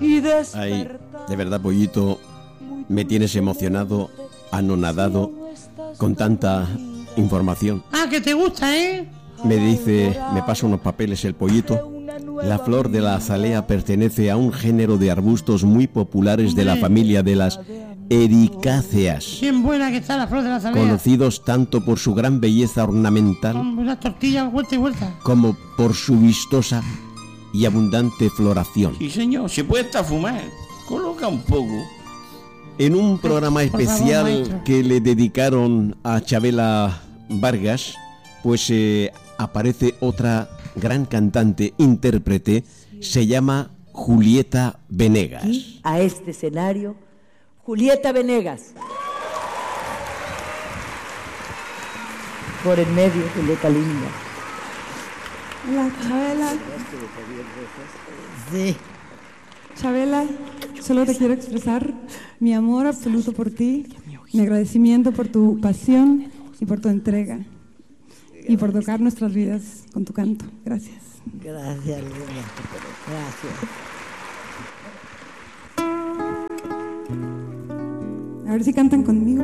Ay, de verdad, Pollito, me tienes emocionado, anonadado, con tanta información. Ah, que te gusta, ¿eh? Me pasa unos papeles el Pollito. La flor de la azalea pertenece a un género de arbustos muy populares de la familia de las ericáceas. Bien buena que está la flor de la azalea. Conocidos tanto por su gran belleza ornamental Con una tortilla vuelta y vuelta. como por su vistosa y abundante floración. Sí, señor, se puede hasta fumar. Coloca un poco. En un programa Por favor, especial maestro. que le dedicaron a Chabela Vargas, pues aparece otra gran cantante, intérprete, se llama Julieta Venegas. Aquí, a este escenario, Julieta Venegas. Por en medio, Julieta linda. Hola, Chabela. Sí. Chabela, solo te quiero expresar mi amor absoluto por ti, mi agradecimiento por tu pasión y por tu entrega y por tocar nuestras vidas con tu canto. Gracias. Gracias, linda. Gracias. A ver si cantan conmigo.